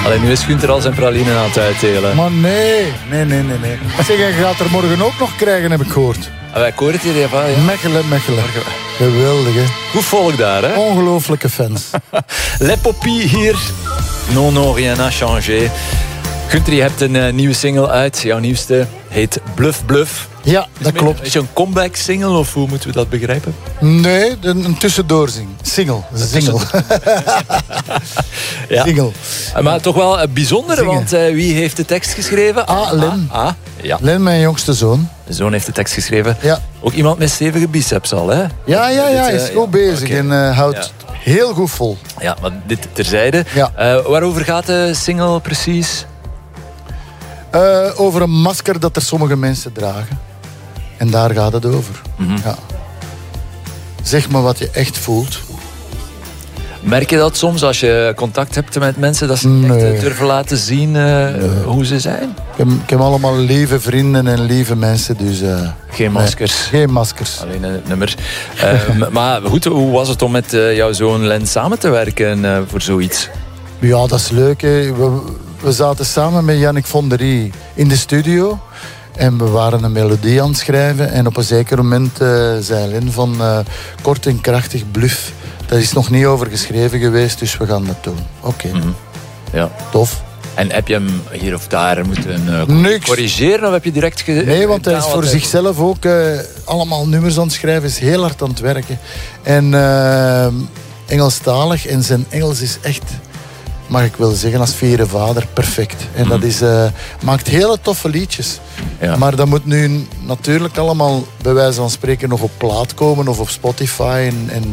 Alleen nu is Gunther al zijn praline aan het uitdelen. Maar nee. Zeg, je gaat er morgen ook nog krijgen, heb ik gehoord. Wij koren het hier even aan, ja. Mechelen. Geweldig, hè. Goed volk daar, hè? Ongelooflijke fans. Les Poppies hier. Non, rien n'a changé. Gunther, je hebt een nieuwe single uit. Jouw nieuwste heet Bluff Bluff. Ja, dat klopt. Is je een comeback single of hoe moeten we dat begrijpen? Nee, een tussendoor single. Ja. Single. Maar toch wel bijzonder, Zingen. want wie heeft de tekst geschreven? Len. Ja. Len, mijn jongste zoon. De zoon heeft de tekst geschreven. Ja. Ook iemand met stevige biceps al, hè? Ja, is goed bezig okay. en houdt heel goed vol. Ja, maar dit terzijde. Ja. Waarover gaat de single precies? Over een masker dat er sommige mensen dragen. En daar gaat het over. Mm-hmm. Ja. Zeg maar wat je echt voelt. Merk je dat soms als je contact hebt met mensen, dat ze echt durven laten zien hoe ze zijn? Ik heb allemaal lieve vrienden en lieve mensen, dus... Geen maskers. Geen maskers. Alleen het nummer. Maar goed, hoe was het om met jouw zoon Len samen te werken voor zoiets? Ja, dat is leuk. Hè. We zaten samen met Jannik Fonderie in de studio. En we waren een melodie aan het schrijven. En op een zeker moment zei Len van kort en krachtig bluff. Daar is nog niet over geschreven geweest, dus we gaan dat doen. Oké. Mm-hmm. Ja. Tof. En heb je hem hier of daar moeten corrigeren of heb je direct Nee, want hij is voor zichzelf ook allemaal nummers aan het schrijven. Is heel hard aan het werken. En Engelstalig. En zijn Engels is echt, mag ik wel zeggen, als vierde vader perfect. En dat is, maakt hele toffe liedjes. Ja. Maar dat moet nu natuurlijk allemaal bij wijze van spreken nog op plaat komen of op Spotify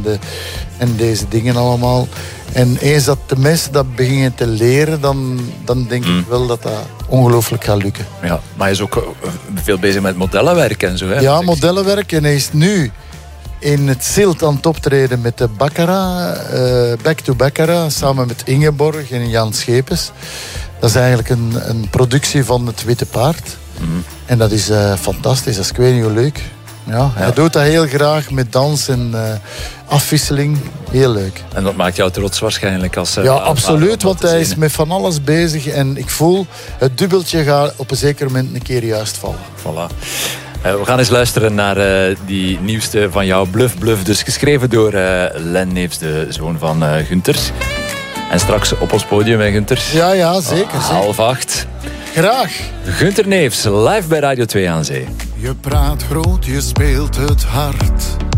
en deze dingen allemaal. En eens dat de mensen dat beginnen te leren, dan denk ik wel dat dat ongelooflijk gaat lukken. Ja, maar hij is ook veel bezig met modellenwerk en zo. Hè? Ja, modellenwerk. En hij is nu in het Zilt aan het optreden met de Baccarat, Back to Baccarat, samen met Ingeborg en Jan Schepens. Dat is eigenlijk een productie van het Witte Paard. Mm-hmm. En dat is fantastisch, dat is ik weet niet hoe leuk. Ja, hij doet dat heel graag met dans en afwisseling. Heel leuk. En dat maakt jou trots waarschijnlijk als... ja, absoluut, want hij is met van alles bezig. En ik voel, het dubbeltje gaat op een zeker moment een keer juist vallen. Voilà. We gaan eens luisteren naar die nieuwste van jou, Bluff Bluff. Dus geschreven door Len Neefs, de zoon van Gunther. En straks op ons podium, hè, Gunther? Ja, zeker. 7:30. Graag. Gunther Neefs, live bij Radio 2 aan Zee. Je praat groot, je speelt het hard.